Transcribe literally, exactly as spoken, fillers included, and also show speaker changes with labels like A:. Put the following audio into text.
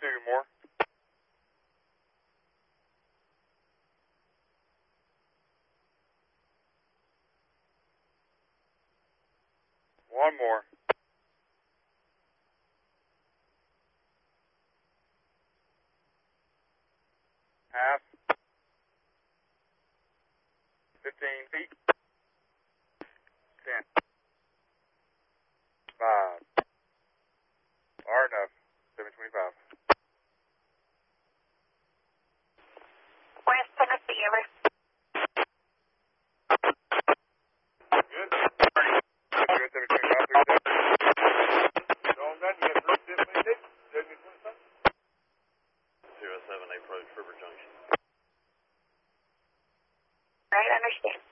A: Two more. One more. Half. Fifteen feet. Ten. Five. Far enough. Seven twenty-five.
B: West Tennessee, over.
A: Good. Good, seven twenty-five, three seven. So on that, you got three seventy-six, seven twenty-five.
C: Zero seven approach River Junction.
B: Right, understand.